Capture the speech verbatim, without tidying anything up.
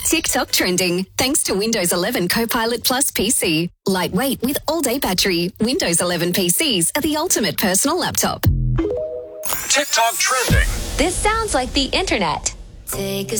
TikTok trending thanks to Windows eleven Copilot Plus P C. Lightweight with all-day battery. Windows eleven P Cs are the ultimate personal laptop. TikTok trending. This sounds like the internet. Take a